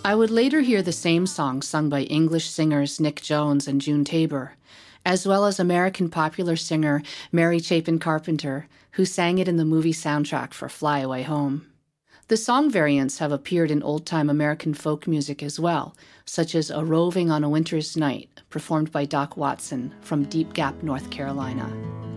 I would later hear the same song sung by English singers Nick Jones and June Tabor, as well as American popular singer Mary Chapin Carpenter, who sang it in the movie soundtrack for Fly Away Home. The song variants have appeared in old-time American folk music as well, such as A Roving on a Winter's Night, performed by Doc Watson from Deep Gap, North Carolina.